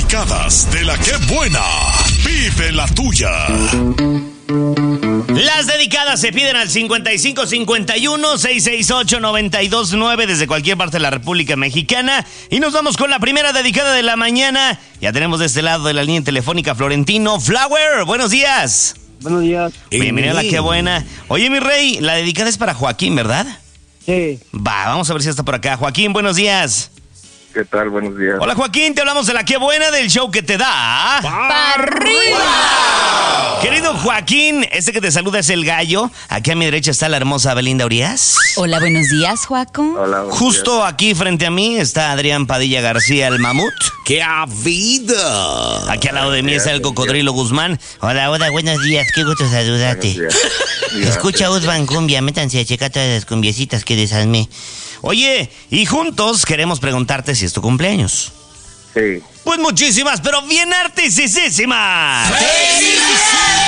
dedicadas de la que buena. Vive la tuya. Las dedicadas se piden al 5551-668-929 desde cualquier parte de la República Mexicana. Y nos vamos con la primera dedicada de la mañana. Ya tenemos de este lado de la línea telefónica Florentino. Flower, buenos días. Buenos días. Bienvenido a la que buena. Oye, mi rey, la dedicada es para Joaquín, ¿verdad? Sí. Vamos a ver si está por acá. Joaquín, buenos días. ¿Qué tal? Buenos días. Hola, Joaquín, te hablamos de la que buena del show que te da ¡para arriba! Querido Joaquín, este que te saluda es el gallo. Aquí a mi derecha está la hermosa Belinda Urias. Hola, buenos días, Joaco. Hola, buenos Justo días. aquí frente a mí está Adrián Padilla García, el mamut. ¡Qué vida! Aquí al lado de mí está el cocodrilo Guzmán. Hola, buenos días, qué gusto saludarte. Buenos días. Escucha Usban Cumbia, métanse a checar todas las cumbiecitas que desarmé. Oye, y juntos queremos preguntarte si es tu cumpleaños. Sí. Pues muchísimas, pero bien artisísimas. ¡Felicidades!